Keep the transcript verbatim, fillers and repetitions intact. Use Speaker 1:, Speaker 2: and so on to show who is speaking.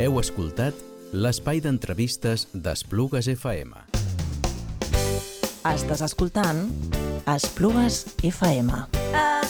Speaker 1: Heu escoltat l'espai d'entrevistes d'Esplugues F M.
Speaker 2: Estàs escoltant Esplugues F M.